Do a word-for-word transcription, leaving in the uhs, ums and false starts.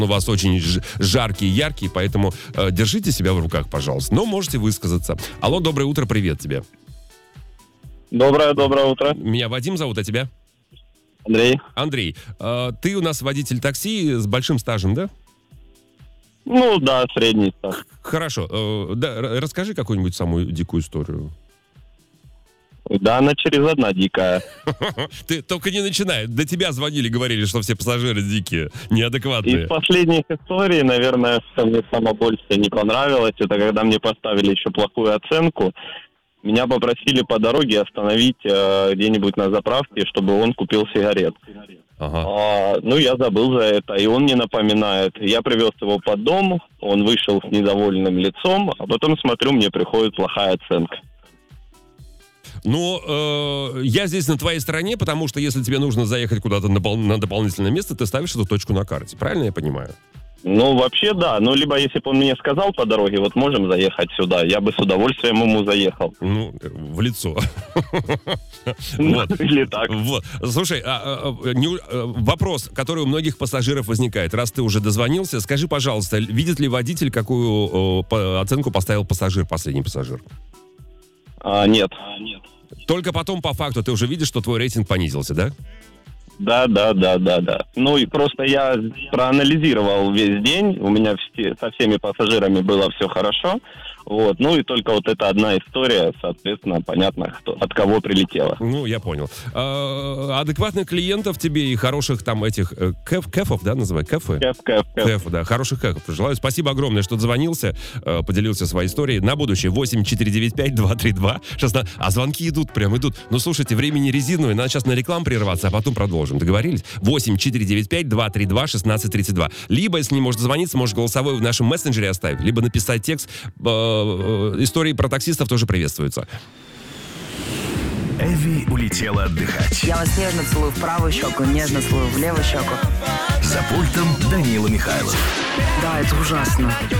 у вас очень ж- жаркий и яркий, поэтому э, держите себя в руках, пожалуйста. Но можете высказаться. Алло, доброе утро, привет тебе. Доброе, доброе утро. Меня Вадим зовут, а тебя? Андрей. Андрей, э, ты у нас водитель такси с большим стажем, да? Ну да, средний стаж. Хорошо. Э, да, р- расскажи какую-нибудь самую дикую историю. Да, она через одна дикая. Ты только не начинай. До тебя звонили, говорили, что все пассажиры дикие, неадекватные. Из последних историй, наверное, что мне самое больше не понравилось, это когда мне поставили еще плохую оценку. Меня попросили по дороге остановить э, где-нибудь на заправке, чтобы он купил сигарет. Ага. А, ну, я забыл за это, и он мне напоминает. Я привез его под дом, он вышел с недовольным лицом, а потом смотрю, мне приходит плохая оценка. Ну, э, я здесь на твоей стороне, потому что если тебе нужно заехать куда-то на, пол- на дополнительное место, ты ставишь эту точку на карте. Правильно я понимаю? Ну, вообще, да. Ну, либо если бы он мне сказал по дороге, вот можем заехать сюда, я бы с удовольствием ему заехал. Ну, в лицо. Ну, Вот. или так. Вот. Слушай, а, а, не- а, вопрос, который у многих пассажиров возникает. Раз ты уже дозвонился, скажи, пожалуйста, видит ли водитель, какую о, по- оценку поставил пассажир, последний пассажир? А, нет. Только потом, по факту, ты уже видишь, что твой рейтинг понизился, да? Да, да, да, да, да. Ну, и просто я проанализировал весь день, у меня все- со всеми пассажирами было все хорошо. Вот. Ну, и только вот эта одна история, соответственно, понятно, кто, от кого прилетела. Ну, я понял. А, адекватных клиентов тебе и хороших там этих э, кэф, кэфов, да, называй? Кэфы? Кэф, кэф, кэф. Кэф, да, хороших кэфов желаю. Спасибо огромное, что дозвонился, э, поделился своей историей. На будущее восемь четыре девять пять два три два шестнадцать. А звонки идут, прям идут. Ну, слушайте, времени резиновое, надо сейчас на рекламу прерваться, а потом продолжим. Договорились? восемь четыре девять пять два три два шестнадцать тридцать два. Либо, если не можешь звонить, можешь голосовой в нашем мессенджере оставить, либо написать текст. Э, э, истории про таксистов тоже приветствуются. Эви улетела отдыхать. Я вас нежно целую в правую щеку, нежно целую в левую щеку. За пультом Данила Михайлов. Да, это ужасно.